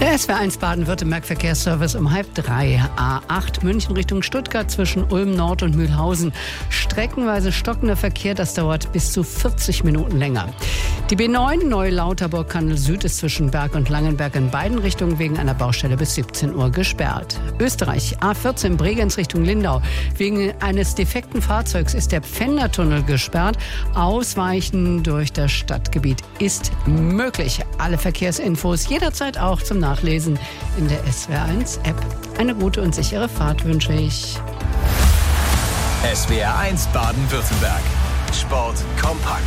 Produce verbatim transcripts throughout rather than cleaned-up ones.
Der S W R eins Baden-Württemberg Verkehrsservice um halb drei. A acht München Richtung Stuttgart zwischen Ulm Nord und Mühlhausen. Streckenweise stockender Verkehr, das dauert bis zu vierzig Minuten länger. Die B neun Neu-Lauterburg-Kanal Süd ist zwischen Berg und Langenberg in beiden Richtungen wegen einer Baustelle bis siebzehn Uhr gesperrt. Österreich A vierzehn Bregenz Richtung Lindau. Wegen eines defekten Fahrzeugs ist der Pfändertunnel gesperrt. Ausweichen durch das Stadtgebiet ist möglich. Alle Verkehrsinfos jederzeit auch zum Nachlesen in der S W R eins App. Eine gute und sichere Fahrt wünsche ich. S W R eins Baden-Württemberg. Sport kompakt.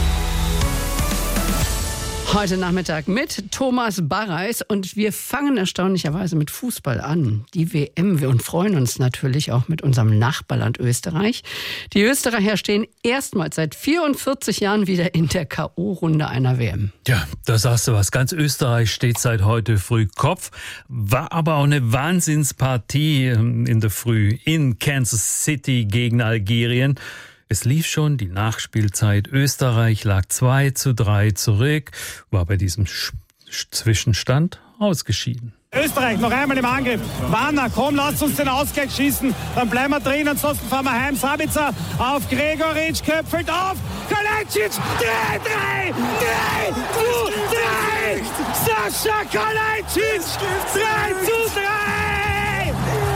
Heute Nachmittag mit Thomas Barreis und wir fangen erstaunlicherweise mit Fußball an. Die W M, wir freuen uns natürlich auch mit unserem Nachbarland Österreich. Die Österreicher stehen erstmals seit vierundvierzig Jahren wieder in der K O-Runde einer W M. Ja, da sagst du was. Ganz Österreich steht seit heute früh Kopf. War aber auch eine Wahnsinnspartie in der Früh in Kansas City gegen Algerien. Es lief schon die Nachspielzeit. Österreich lag zwei zu drei zurück, war bei diesem Sch- Zwischenstand ausgeschieden. Österreich noch einmal im Angriff. Wanner, komm, lasst uns den Ausgleich schießen. Dann bleiben wir drin, ansonsten fahren wir heim. Sabitzer auf Gregoritsch, köpfelt auf. Kalajdzic, drei, drei, drei, zu drei. Sascha Kalajdzic, drei zu drei.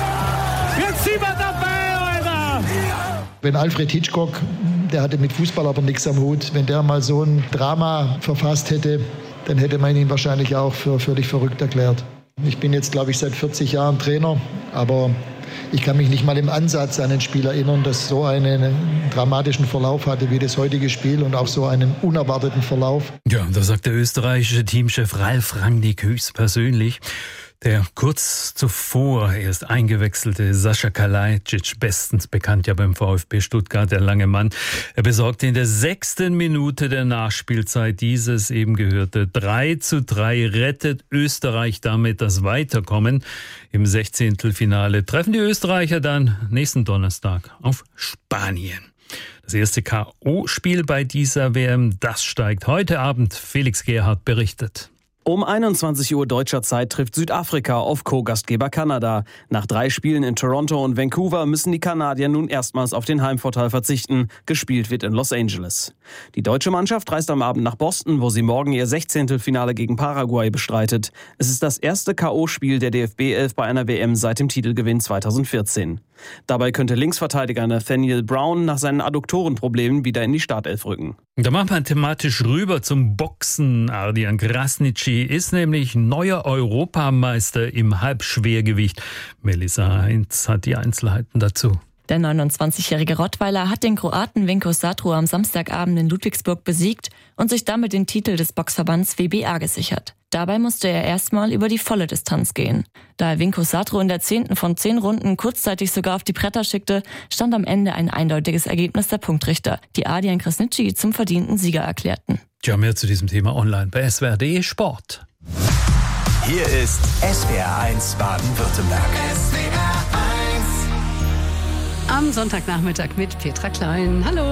Jetzt sind wir dabei, Alter. Wenn Alfred Hitchcock, der hatte mit Fußball aber nichts am Hut, wenn der mal so ein Drama verfasst hätte, dann hätte man ihn wahrscheinlich auch für völlig verrückt erklärt. Ich bin jetzt, glaube ich, seit vierzig Jahren Trainer, aber ich kann mich nicht mal im Ansatz an ein Spiel erinnern, das so einen dramatischen Verlauf hatte wie das heutige Spiel und auch so einen unerwarteten Verlauf. Ja, da sagt der österreichische Teamchef Ralf Rangnick höchstpersönlich. Der kurz zuvor erst eingewechselte Sascha Kalajdzic, bestens bekannt ja beim VfB Stuttgart, der lange Mann, er besorgte in der sechsten Minute der Nachspielzeit dieses eben gehörte drei zu drei, rettet Österreich damit das Weiterkommen. Im Sechzehntelfinale treffen die Österreicher dann nächsten Donnerstag auf Spanien. Das erste K O-Spiel bei dieser W M, das steigt heute Abend. Felix Gerhardt berichtet. Um einundzwanzig Uhr deutscher Zeit trifft Südafrika auf Co-Gastgeber Kanada. Nach drei Spielen in Toronto und Vancouver müssen die Kanadier nun erstmals auf den Heimvorteil verzichten. Gespielt wird in Los Angeles. Die deutsche Mannschaft reist am Abend nach Boston, wo sie morgen ihr Sechzehntelfinale gegen Paraguay bestreitet. Es ist das erste K O-Spiel der D F B elf bei einer W M seit dem Titelgewinn zweitausendvierzehn. Dabei könnte Linksverteidiger Nathaniel Brown nach seinen Adduktorenproblemen wieder in die Startelf rücken. Da machen wir thematisch rüber zum Boxen. Ardian Krasniqi ist nämlich neuer Europameister im Halbschwergewicht. Melissa Heinz hat die Einzelheiten dazu. Der neunundzwanzigjährige Rottweiler hat den Kroaten Vinko Satru am Samstagabend in Ludwigsburg besiegt und sich damit den Titel des Boxverbands W B A gesichert. Dabei musste er erstmal über die volle Distanz gehen. Da er Vinko Satru in der zehnten von zehn Runden kurzzeitig sogar auf die Bretter schickte, stand am Ende ein eindeutiges Ergebnis der Punktrichter, die Ardian Krasniqi zum verdienten Sieger erklärten. Ja, mehr zu diesem Thema online bei S W R punkt de Sport. Hier ist S W R eins Baden-Württemberg. Am Sonntagnachmittag mit Petra Klein. Hallo.